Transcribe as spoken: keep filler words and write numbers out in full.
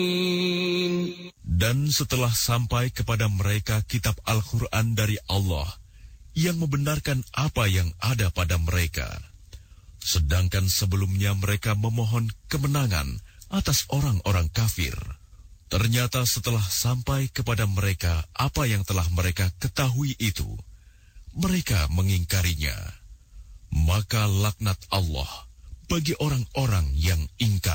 Dan setelah sampai kepada mereka kitab Al-Quran dari Allah yang membenarkan apa yang ada pada mereka, sedangkan sebelumnya mereka memohon kemenangan atas orang-orang kafir, ternyata setelah sampai kepada mereka apa yang telah mereka ketahui itu, mereka mengingkarinya. Maka laknat Allah bagi orang-orang yang ingkar.